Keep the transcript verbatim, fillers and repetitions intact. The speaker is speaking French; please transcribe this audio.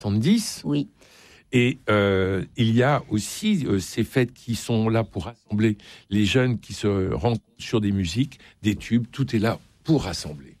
soixante-dix. Oui. Et euh, il y a aussi euh, ces fêtes qui sont là pour rassembler les jeunes qui se rencontrent sur des musiques, des tubes. Tout est là pour rassembler.